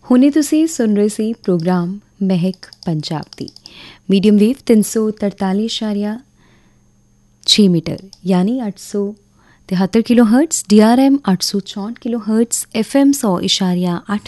ਹੁਣੇ ਤੁਸੀਂ ਸੁਣ ਰਹੇ ਸੀ ਪ੍ਰੋਗਰਾਮ ਮਹਿਕ ਪੰਜਾਬ ਦੀ ਮੀਡੀਅਮ ਵੇਵ 343.6 ਮੀਟਰ ਯਾਨੀ 873 kilo hertz, DRM 864 kilo hertz, FM 100.8